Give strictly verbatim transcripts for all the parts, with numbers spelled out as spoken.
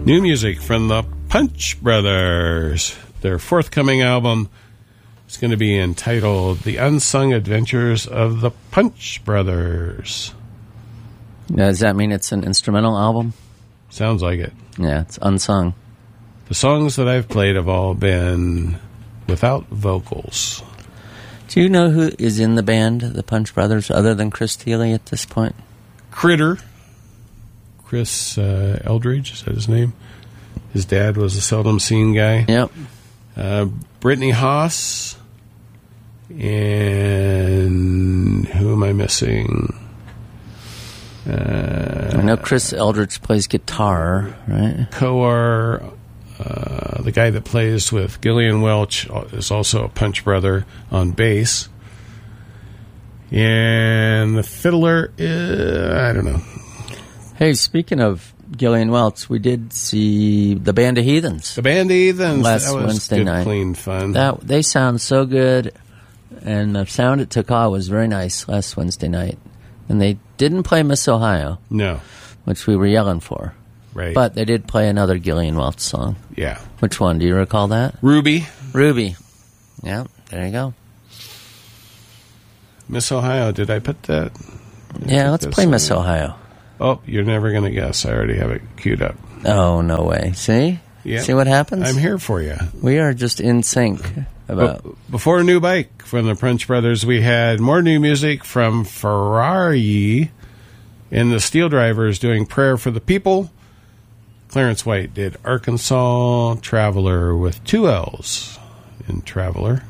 New music from the Punch Brothers. Their forthcoming album is going to be entitled The Unsung Adventures of the Punch Brothers. Now, does that mean it's an instrumental album? Sounds like it. Yeah, it's unsung. The songs that I've played have all been without vocals. Do you know who is in the band, the Punch Brothers, other than Chris Thile at this point? Critter. Chris uh, Eldridge, is that his name? His dad was a seldom seen guy. Yep. Uh, Brittany Haas. And who am I missing? Uh, I know Chris Eldridge plays guitar, right? Coar, uh, the guy that plays with Gillian Welch, is also a Punch Brother on bass. And the fiddler, uh, I don't know. Hey, speaking of Gillian Welch, we did see the Band of Heathens. The Band of Heathens. Last that was Wednesday good, night. Clean fun. That, they sound so good, and the sound at Taka was very nice last Wednesday night. And they didn't play Miss Ohio. No. Which we were yelling for. Right. But they did play another Gillian Welch song. Yeah. Which one? Do you recall that? Ruby. Ruby. Yeah, there you go. Miss Ohio, did I put that? Did yeah, I let's put play this Miss on? Ohio. Oh, you're never going to guess. I already have it queued up. Oh, no way. See? Yeah. See what happens? I'm here for you. We are just in sync about... Be- before a new bike from the Punch Brothers, we had more new music from Ferrari and the Steel Drivers doing Prayer for the People. Clarence White did Arkansas Traveler with two L's in Traveler.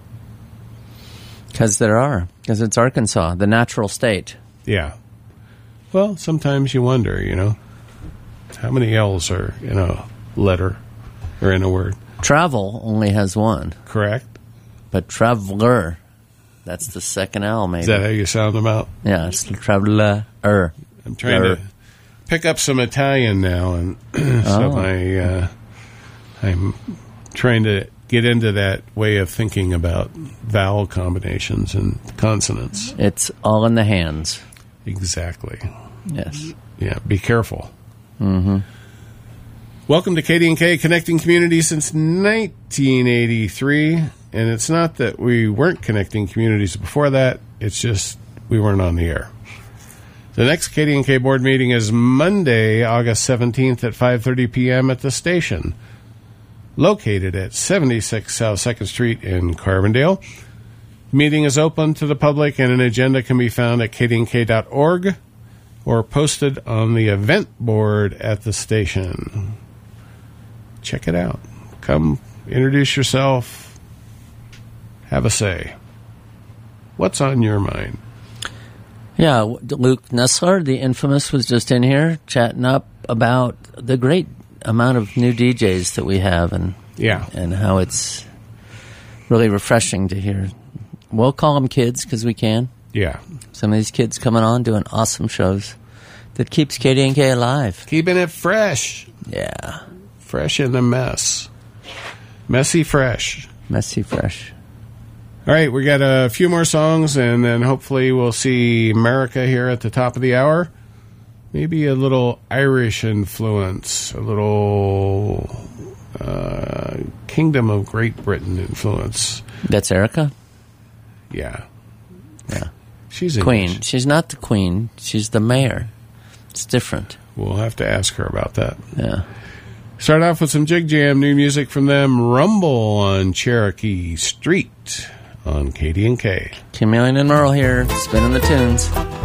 Because there are. Because it's Arkansas, the natural state. Yeah. Well, sometimes you wonder, you know, how many L's are in a letter or in a word? Travel only has one. Correct. But traveler, that's the second L, maybe. Is that how you sound them out? Yeah, it's the traveler. I'm trying er. to pick up some Italian now, and so Oh. I, uh, I'm trying to get into that way of thinking about vowel combinations and consonants. It's all in the hands. Exactly. Yes. Yeah, be careful. Mm-hmm. Welcome to K D and K, connecting communities since nineteen eighty-three. And it's not that we weren't connecting communities before that. It's just we weren't on the air. The next K D and K board meeting is Monday, August seventeenth at five thirty p.m. at the station, located at seventy-six South second Street in Carbondale. The meeting is open to the public, and an agenda can be found at k d n k dot org or posted on the event board at the station. Check it out. Come introduce yourself. Have a say. What's on your mind? Yeah, Luke Nessler, the infamous, was just in here chatting up about the great amount of new D Js that we have, and Yeah. and how it's really refreshing to hear. We'll call them kids because we can. Yeah. Some of these kids coming on doing awesome shows that keeps K D and K alive. Keeping it fresh. Yeah. Fresh in the mess. Messy fresh. Messy fresh. All right, we got a few more songs, and then hopefully we'll see America here at the top of the hour. Maybe a little Irish influence, a little uh, Kingdom of Great Britain influence. That's Erica? Yeah. Yeah. She's Queen. English. She's not the queen. She's the mayor. It's different. We'll have to ask her about that. Yeah. Start off with some Jig Jam, new music from them. Rumble on Cherokee Street on K D and K. Chameleon and Merle here, spinning the tunes.